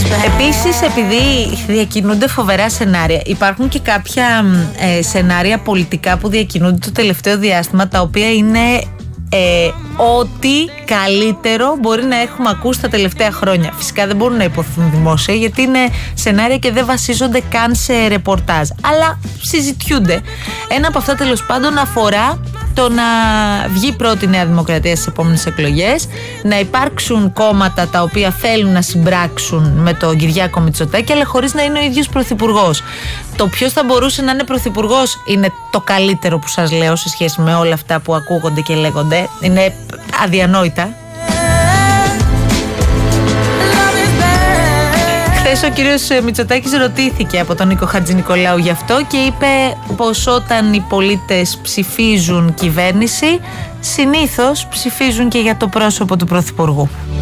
Επίσης, επειδή διακινούνται φοβερά σενάρια, υπάρχουν και κάποια σενάρια πολιτικά που διακινούνται το τελευταίο διάστημα, τα οποία είναι ό,τι καλύτερο μπορεί να έχουμε ακούσει τα τελευταία χρόνια. Φυσικά δεν μπορούν να υποθούν δημόσια, γιατί είναι σενάρια και δεν βασίζονται καν σε ρεπορτάζ, αλλά συζητιούνται. Ένα από αυτά, τέλος πάντων, αφορά το να βγει πρώτη η Νέα Δημοκρατία στις επόμενες εκλογές, να υπάρξουν κόμματα τα οποία θέλουν να συμπράξουν με τον Κυριάκο Μητσοτάκη, αλλά χωρίς να είναι ο ίδιος πρωθυπουργός. Το ποιος θα μπορούσε να είναι πρωθυπουργός είναι το καλύτερο που σας λέω σε σχέση με όλα αυτά που ακούγονται και λέγονται. Είναι αδιανόητα. Χθες ο κύριος Μητσοτάκης ρωτήθηκε από τον Νίκο Χατζηνικολάου γι' αυτό και είπε πως όταν οι πολίτες ψηφίζουν κυβέρνηση, συνήθως ψηφίζουν και για το πρόσωπο του πρωθυπουργού.